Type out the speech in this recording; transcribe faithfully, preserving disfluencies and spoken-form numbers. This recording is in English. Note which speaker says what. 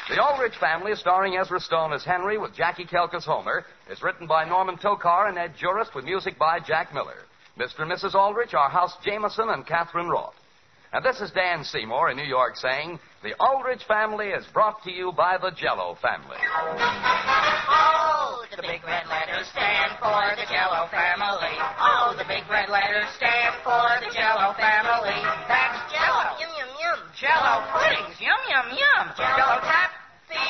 Speaker 1: The Aldrich Family, starring Ezra Stone as Henry with Jackie Kelk as Homer, is written by Norman Tokar and Ed Jurist with music by Jack Miller. Mister and Missus Aldrich are House Jameson and Catherine Roth. And this is Dan Seymour in New York saying, the Aldrich Family is brought to you by the Jell-O Family.
Speaker 2: Oh, the big red letters stand for the Jell-O Family. Oh, the big red letters stand